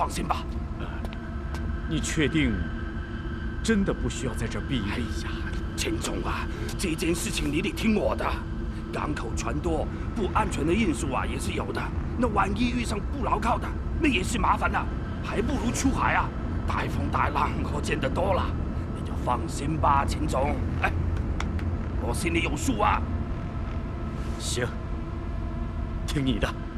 放心吧。 你确定真的不需要在这儿避哎雨？ 呀，秦总啊，这件事情你得听我的。港口船多，不安全的因素啊也是有的。那万一遇上不牢靠的，那也是麻烦了。还不如出海啊，大风大浪我见得多了。你就放心吧，秦总。哎，我心里有数啊。 行，听你的。